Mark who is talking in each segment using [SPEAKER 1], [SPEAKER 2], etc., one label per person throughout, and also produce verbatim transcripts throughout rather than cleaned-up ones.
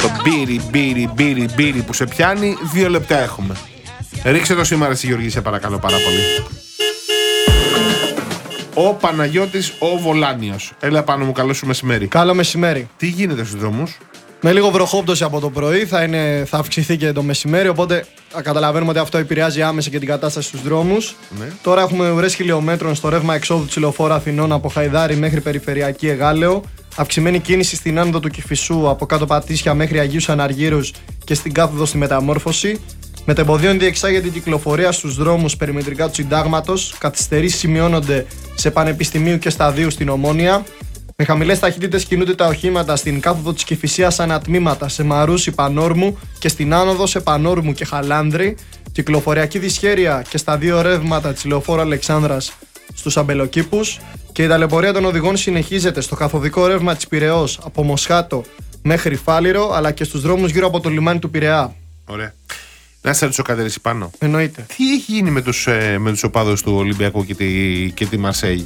[SPEAKER 1] Το μπύρι, μπύρι, μπύρι, μπύρι που σε πιάνει. Δύο λεπτά έχουμε. Ρίξε το σήμερα στη Γεωργή, σε παρακαλώ πάρα πολύ. Ο Παναγιώτης ο Βολάνιος. Έλα πάνω μου, καλό σου μεσημέρι.
[SPEAKER 2] Καλό μεσημέρι.
[SPEAKER 1] Τι γίνεται στους δρόμους?
[SPEAKER 2] Με λίγο βροχόπτωση από το πρωί, θα, είναι, θα αυξηθεί και το μεσημέρι, οπότε καταλαβαίνουμε ότι αυτό επηρεάζει άμεσα και την κατάσταση στους δρόμους. Ναι. Τώρα έχουμε ουρές χιλιόμετρων στο ρεύμα εξόδου της Λεωφόρου Αθηνών από Χαϊδάρη μέχρι Περιφερειακή Εγάλεο. Αυξημένη κίνηση στην άνοδο του Κηφισού από κάτω Πατήσια μέχρι Αγίους Αναργύρους και στην κάθοδο στη Μεταμόρφωση. Μετεμποδίων διεξάγεται η κυκλοφορία στους δρόμους περιμετρικά του Συντάγματος. Καθυστερήσεις σημειώνονται σε Πανεπιστημίου και Σταδίου στην Ομόνια. Με χαμηλές ταχύτητες κινούνται τα οχήματα στην κάθοδο της Κηφισίας ανατμήματα σε Μαρούσι Πανόρμου και στην άνοδο σε Πανόρμου και Χαλάνδρη. Κυκλοφοριακή δυσχέρεια και στα δύο ρεύματα της Λεωφόρου Αλεξάνδρας στους Αμπελοκήπους. Και η ταλαιπωρία των οδηγών συνεχίζεται στο καθοδικό ρεύμα της Πειραιώς από Μοσχάτο μέχρι Φάληρο, αλλά και στους δρόμους γύρω από το λιμάνι του Πειραιά.
[SPEAKER 1] Ωραία. Να σε ρωτήσω κάτι πάνω.
[SPEAKER 2] Εννοείται.
[SPEAKER 1] Τι έχει γίνει με τους, ε, με τους οπαδούς του Ολυμπιακού και τη, και τη Μαρσέη?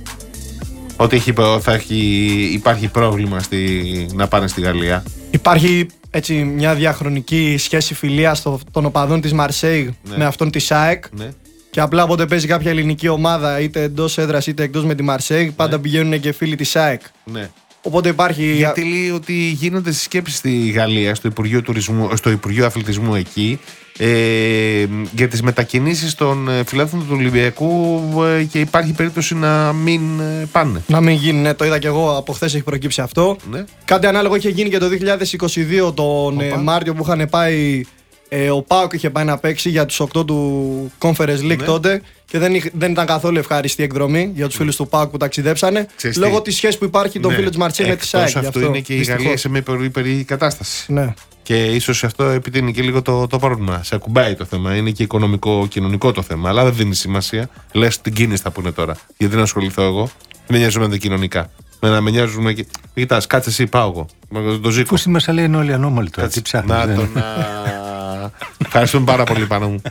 [SPEAKER 1] Ότι έχει, θα έχει, υπάρχει πρόβλημα στη, να πάνε στη Γαλλία.
[SPEAKER 2] Υπάρχει έτσι μια διαχρονική σχέση φιλίας στο, των οπαδών της Μαρσέη, ναι, με αυτόν της ΑΕΚ. Ναι. Και απλά όποτε παίζει κάποια ελληνική ομάδα, είτε εντός έδρας είτε εκτός με τη Μαρσέη, πάντα, ναι, πηγαίνουν και φίλοι της ΑΕΚ. Ναι. Οπότε υπάρχει.
[SPEAKER 1] Γιατί λέει ότι γίνονται συσκέψεις στη Γαλλία, στο Υπουργείο, Τουρισμού, στο Υπουργείο Αθλητισμού εκεί, ε, για τις μετακινήσεις των φιλάθλων του Ολυμπιακού, ε, και υπάρχει περίπτωση να μην ε, πάνε.
[SPEAKER 2] Να μην γίνει, ναι, το είδα και εγώ, από χθες έχει προκύψει αυτό. Ναι. Κάτι ανάλογο είχε γίνει και το δύο χιλιάδες είκοσι δύο, τον ε, Μάρτιο, που είχαν πάει. Ε, ο ΠΑΟΚ είχε πάει να παίξει για τους οκτώ του Conference League, ναι, τότε, και δεν, δεν ήταν καθόλου ευχάριστη η εκδρομή για τους φίλους του ΠΑΟΚ που ταξιδέψανε. Ξέρεις λόγω της σχέσης που υπάρχει τον, ναι, φίλο της Μαρσέη με τη ΣΑΕΚ.
[SPEAKER 1] Αυτό, αυτό είναι και δυστυχώς. Η Γαλλία σε μια περίεργη κατάσταση.
[SPEAKER 2] Ναι.
[SPEAKER 1] Και ίσως αυτό επιτείνει και λίγο το, το πρόβλημα. Σε ακουμπάει το θέμα. Είναι και οικονομικό, κοινωνικό το θέμα. Αλλά δεν δίνει σημασία. Λες την κίνηση θα πούνε τώρα. Γιατί να ασχοληθώ εγώ. Με νοιάζουμε με τα κοινωνικά. Με να με νοιάζουμε και. Κοιτάς, κάτσε εσύ, πάω εγώ. Το ζήκω.
[SPEAKER 3] Πού στη Μασσαλία είναι όλοι ανώμαλοι τώρα. Τι ψάχνεις?
[SPEAKER 1] Να το να. Ευχαριστούμε πάρα πολύ πάνω μου.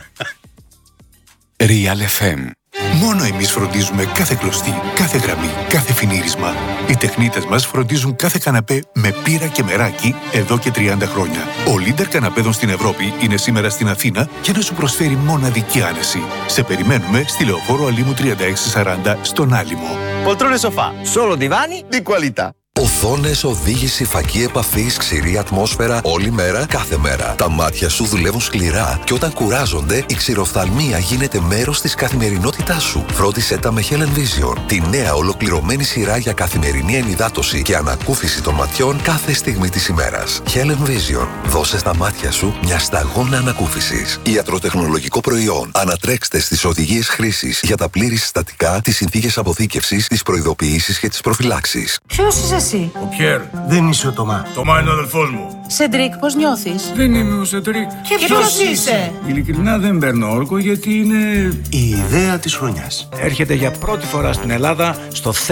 [SPEAKER 4] Real εφ εμ. Μόνο εμείς φροντίζουμε κάθε κλωστή, κάθε γραμμή, κάθε φινίρισμα. Οι τεχνίτες μας φροντίζουν κάθε καναπέ με πύρα και μεράκι εδώ και τριάντα χρόνια. Ο leader καναπέδων στην Ευρώπη είναι σήμερα στην Αθήνα για να σου προσφέρει μοναδική άνεση. Σε περιμένουμε στη Λεωφόρο Αλήμου τριάντα έξι σαράντα στον Άλυμο.
[SPEAKER 5] Poltrone sofà, solo divani di qualità.
[SPEAKER 6] Οθόνες, οδήγηση, φακή επαφής, ξηρή ατμόσφαιρα, όλη μέρα, κάθε μέρα. Τα μάτια σου δουλεύουν σκληρά και όταν κουράζονται, η ξηροφθαλμία γίνεται μέρος της καθημερινότητάς σου. Φρόντισέ τα με Helen Vision, τη νέα ολοκληρωμένη σειρά για καθημερινή ενυδάτωση και ανακούφιση των ματιών κάθε στιγμή της ημέρας. Helen Vision, δώσε στα μάτια σου μια σταγόνα ανακούφισης. Ιατροτεχνολογικό προϊόν. Ανατρέξτε στις οδηγίες χρήσης για τα πλήρη συστατικά, τις συνθήκες αποθήκευσης, τις προειδοποιήσεις και τις προφυλάξεις.
[SPEAKER 7] Ποιος είσαι εσύ?
[SPEAKER 8] Ο Πιέρ.
[SPEAKER 3] Δεν είσαι ο Τωμά.
[SPEAKER 8] Τωμά είναι ο αδελφός μου.
[SPEAKER 7] Σεντρίκ, πώς νιώθεις?
[SPEAKER 8] Δεν είμαι ο Σεντρίκ.
[SPEAKER 7] Και, και ποιος είσαι?
[SPEAKER 8] Ειλικρινά δεν παίρνω όρκο γιατί είναι...
[SPEAKER 3] η ιδέα της χρονιάς.
[SPEAKER 9] Έρχεται για πρώτη φορά στην Ελλάδα στο